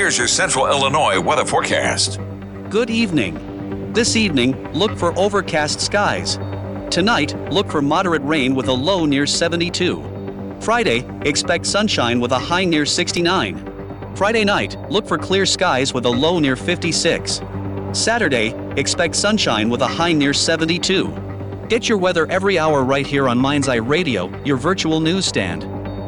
here's your Central Illinois weather forecast. Good evening. This evening, look for overcast skies. Tonight, look for moderate rain with a low near 72. Friday, expect sunshine with a high near 69. Friday night, look for clear skies with a low near 56. Saturday, expect sunshine with a high near 72. Get your weather every hour right here on Mind's Eye Radio, your virtual newsstand.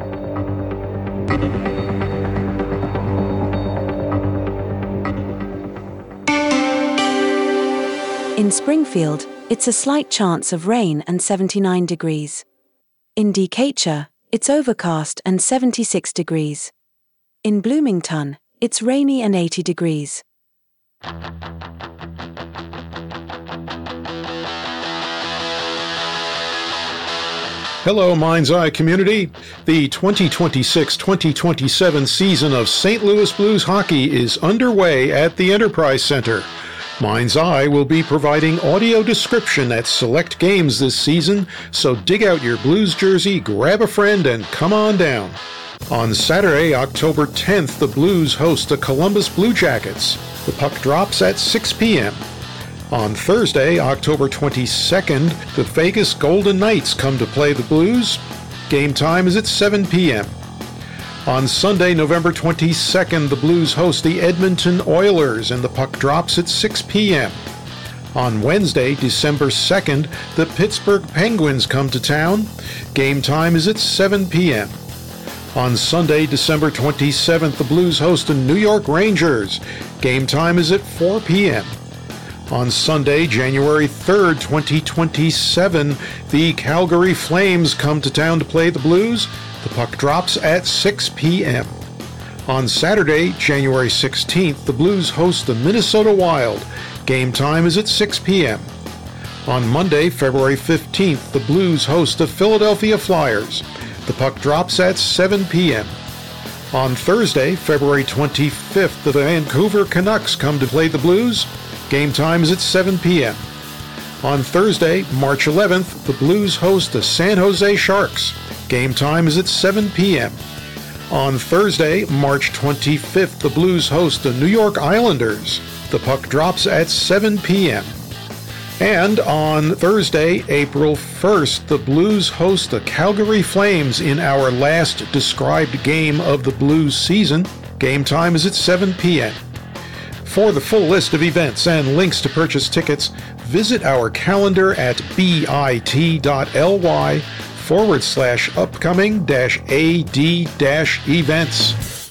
In Springfield, it's a slight chance of rain and 79 degrees. In Decatur, it's overcast and 76 degrees. In Bloomington, it's rainy and 80 degrees. Hello, Mind's Eye community. The 2026-2027 season of St. Louis Blues hockey is underway at the Enterprise Center. Mind's Eye will be providing audio description at select games this season, so dig out your Blues jersey, grab a friend, and come on down. On Saturday, October 10th, the Blues host the Columbus Blue Jackets. The puck drops at 6 p.m. On Thursday, October 22nd, the Vegas Golden Knights come to play the Blues. Game time is at 7 p.m. On Sunday, November 22nd, the Blues host the Edmonton Oilers, and the puck drops at 6 p.m. On Wednesday, December 2nd, the Pittsburgh Penguins come to town. Game time is at 7 p.m. On Sunday, December 27th, the Blues host the New York Rangers. Game time is at 4 p.m. On Sunday, January 3rd, 2027, the Calgary Flames come to town to play the Blues. The puck drops at 6 p.m. On Saturday, January 16th, the Blues host the Minnesota Wild. Game time is at 6 p.m. On Monday, February 15th, the Blues host the Philadelphia Flyers. The puck drops at 7 p.m. On Thursday, February 25th, the Vancouver Canucks come to play the Blues. Game time is at 7 p.m. On Thursday, March 11th, the Blues host the San Jose Sharks. Game time is at 7 p.m. On Thursday, March 25th, the Blues host the New York Islanders. The puck drops at 7 p.m. And on Thursday, April 1st, the Blues host the Calgary Flames in our last described game of the Blues season. Game time is at 7 p.m. For the full list of events and links to purchase tickets, visit our calendar at bit.ly/upcoming-ad-events.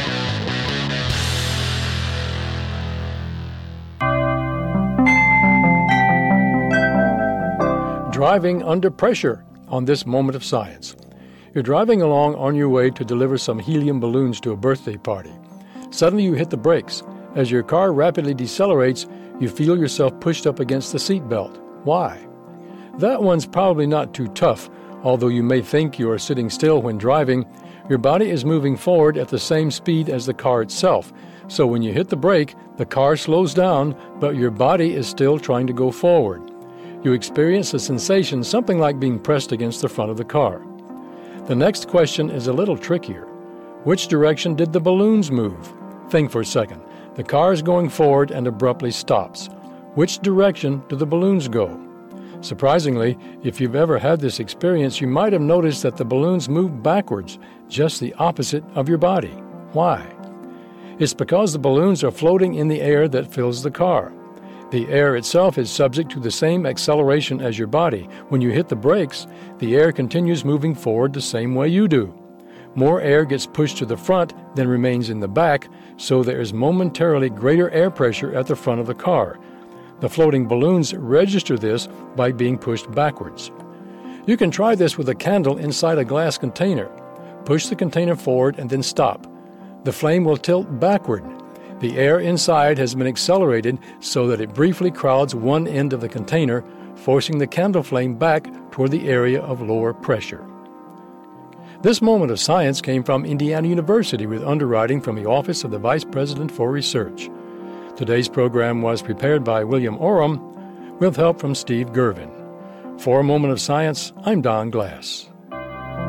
Driving under pressure on this moment of science. You're driving along on your way to deliver some helium balloons to a birthday party. Suddenly you hit the brakes. As your car rapidly decelerates, you feel yourself pushed up against the seatbelt. Why? That one's probably not too tough. Although you may think you are sitting still when driving, your body is moving forward at the same speed as the car itself. So when you hit the brake, the car slows down, but your body is still trying to go forward. You experience a sensation something like being pressed against the front of the car. The next question is a little trickier. Which direction did the balloons move? Think for a second. The car is going forward and abruptly stops. Which direction do the balloons go? Surprisingly, if you've ever had this experience, you might have noticed that the balloons move backwards, just the opposite of your body. Why? It's because the balloons are floating in the air that fills the car. The air itself is subject to the same acceleration as your body. When you hit the brakes, the air continues moving forward the same way you do. More air gets pushed to the front than remains in the back, so there is momentarily greater air pressure at the front of the car. The floating balloons register this by being pushed backwards. You can try this with a candle inside a glass container. Push the container forward and then stop. The flame will tilt backward. The air inside has been accelerated so that it briefly crowds one end of the container, forcing the candle flame back toward the area of lower pressure. This moment of science came from Indiana University with underwriting from the Office of the Vice President for Research. Today's program was prepared by William Oram with help from Steve Gervin. For A Moment of Science, I'm Don Glass.